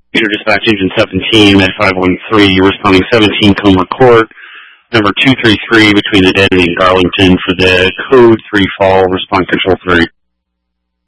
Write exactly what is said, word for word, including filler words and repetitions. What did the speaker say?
Peter Dispatch Engine seventeen at five one three, responding seventeen Comer Court, number two three three between the Denny and Garlington for the code three fall, respond control three.